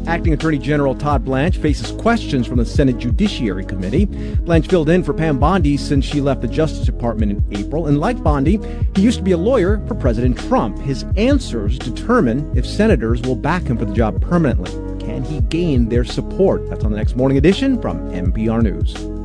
Acting Attorney General Todd Blanche faces questions from the Senate Judiciary Committee. Blanche filled in for Pam Bondi since she left the Justice Department in April. And like Bondi, he used to be a lawyer for President Trump. His answers determine if senators will back him for the job permanently. Can he gain their support? That's on the next Morning Edition from NPR News.